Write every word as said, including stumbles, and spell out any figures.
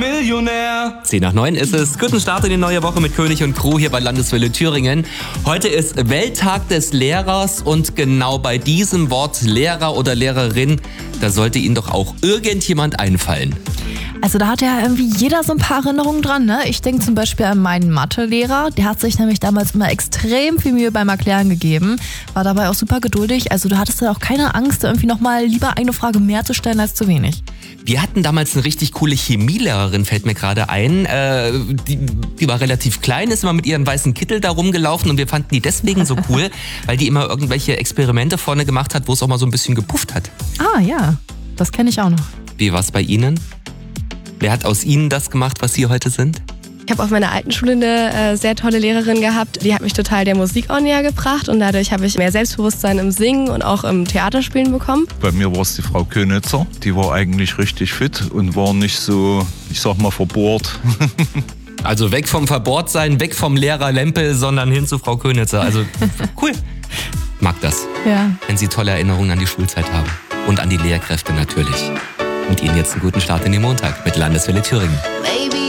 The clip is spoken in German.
Millionär. zehn nach neun ist es. Guten Start in die neue Woche mit König und Crew hier bei Landeswelle Thüringen. Heute ist Welttag des Lehrers und genau bei diesem Wort Lehrer oder Lehrerin, da sollte Ihnen doch auch irgendjemand einfallen. Also da hat ja irgendwie jeder so ein paar Erinnerungen dran, ne? Ich denke zum Beispiel an meinen Mathelehrer. Der hat sich nämlich damals immer extrem viel Mühe beim Erklären gegeben. War dabei auch super geduldig. Also du hattest da auch keine Angst, irgendwie nochmal lieber eine Frage mehr zu stellen als zu wenig. Wir hatten damals eine richtig coole Chemielehrerin, fällt mir gerade ein. Äh, die, die war relativ klein, ist immer mit ihrem weißen Kittel da rumgelaufen und wir fanden die deswegen so cool, weil die immer irgendwelche Experimente vorne gemacht hat, wo es auch mal so ein bisschen gepufft hat. Ah ja, das kenne ich auch noch. Wie war es bei Ihnen? Wer hat aus Ihnen das gemacht, was Sie heute sind? Ich habe auf meiner alten Schule eine äh, sehr tolle Lehrerin gehabt. Die hat mich total der Musik auch näher gebracht und dadurch habe ich mehr Selbstbewusstsein im Singen und auch im Theaterspielen bekommen. Bei mir war es die Frau Könitzer. Die war eigentlich richtig fit und war nicht so, ich sag mal, verbohrt. Also weg vom Verbohrtsein, weg vom Lehrer Lempel, sondern hin zu Frau Könitzer. Also cool. Mag das, Ja. wenn Sie tolle Erinnerungen an die Schulzeit haben. Und an die Lehrkräfte natürlich. Und Ihnen jetzt einen guten Start in den Montag mit Landeswelle Thüringen. Baby.